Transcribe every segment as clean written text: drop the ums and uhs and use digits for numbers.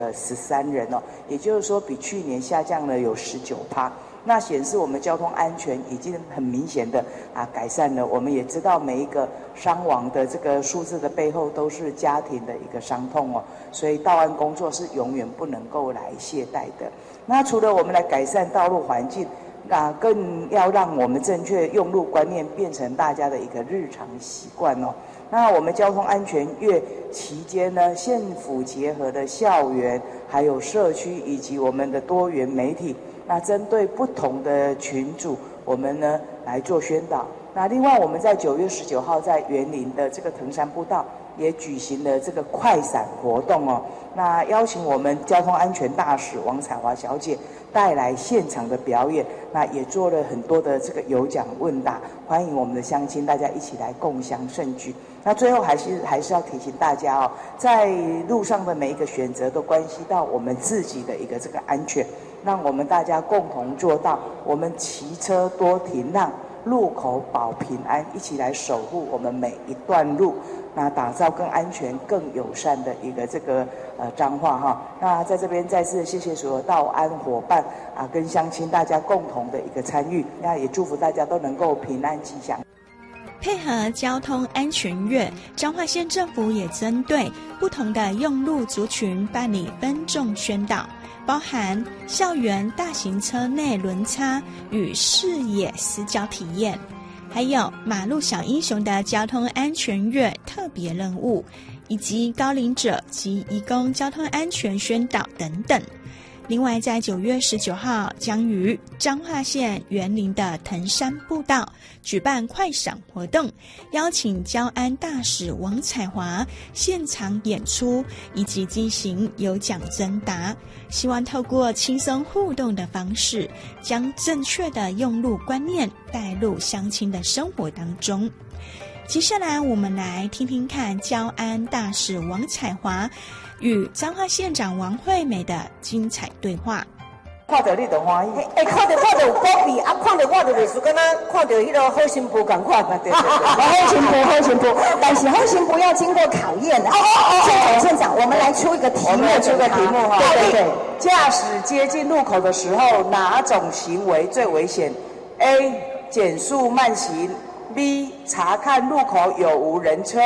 13人哦，也就是说比去年下降了有19%。那显示我们交通安全已经很明显的改善了。我们也知道每一个伤亡的这个数字的背后都是家庭的一个伤痛哦，所以道安工作是永远不能够来懈怠的。那除了我们来改善道路环境，更要让我们正确用路观念变成大家的一个日常习惯哦。那我们交通安全月期间呢，县府结合的校园、还有社区以及我们的多元媒体，那针对不同的群组，我们呢来做宣导。那另外，我们在9月19号在园林的这个藤山步道也举行了这个快闪活动哦。那邀请我们交通安全大使王彩华小姐带来现场的表演，那也做了很多的这个有奖问答，欢迎我们的乡亲大家一起来共襄盛举。那最后还是要提醒大家哦，在路上的每一个选择都关系到我们自己的一个这个安全，让我们大家共同做到，我们骑车多停让，路口保平安，一起来守护我们每一段路，那打造更安全、更友善的一个这个彰化哈。那在这边再次谢谢所有道安伙伴跟乡亲大家共同的一个参与，那也祝福大家都能够平安吉祥。 配合交通安全月，彰化县政府也针对不同的用路族群办理分众宣导，包含校园大型车内轮差与视野死角体验，还有马路小英雄的交通安全月特别任务，以及高龄者及移工交通安全宣导等等。另外，在9月19号将于彰化县园林的藤山步道举办快闪活动，邀请交安大使王彩华现场演出，以及进行有奖征答，希望透过轻松互动的方式，将正确的用路观念带入乡亲的生活当中。接下来我们来听听看交安大使王彩华与彰化县长王惠美的精彩对话。 看到你就欢喜， 看到我就有鼓励，看到我就袂输，敢若看到迄个好心妇同款。 对， 好心妇，但是好心妇要经过考验的。县长，我们来出一个题目， 我们来出个题目哈。 对， 驾驶接近路口的时候，哪种行为最危险 ？A. 减速慢行 B. 查看路口有无人车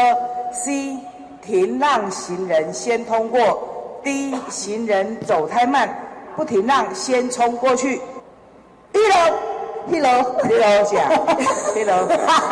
C. 停让行人先通过 D. 行人走太慢不停让先冲过去。一楼讲一楼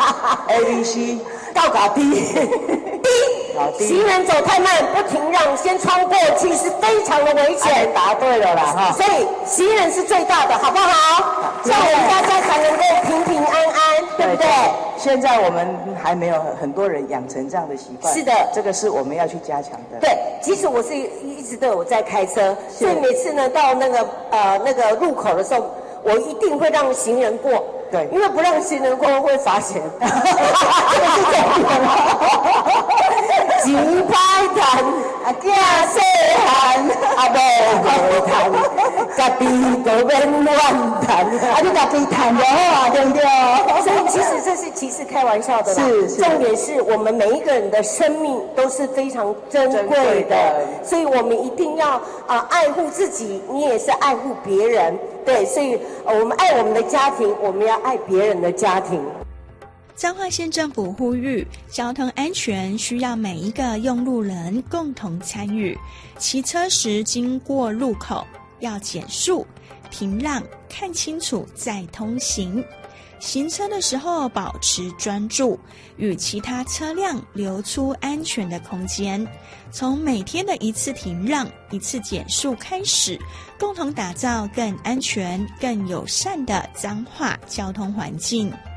A B C 到达 D。行人走太慢不停让先冲过去是非常的危险。 答对了啦哈。 所以行人是最大的，好不好？这样我们大家才能够平平安安，对不对？ 现在我们还没有很多人养成这样的习惯。 是的， 这个是我们要去加强的。 对，其实我是一直都有在开车，所以每次呢到那个路口的时候，我一定会让行人过。 对， 因为不让行人过会罚钱。这个是重点。钱歹赚，囝细汉，无赚，家己就免乱赚，你家己赚就好，对不对？所以其实这是其实开玩笑的啦。是。重点是我们每一个人的生命都是非常珍贵的，所以我们一定要爱护自己，你也是爱护别人。对，所以我们爱我们的家庭，我们要爱别人的家庭。 彰化县政府呼吁，交通安全需要每一个用路人共同参与。骑车时经过路口要减速、停让，看清楚再通行。行车的时候保持专注，与其他车辆留出安全的空间。从每天的一次停让、一次减速开始，共同打造更安全、更友善的彰化交通环境。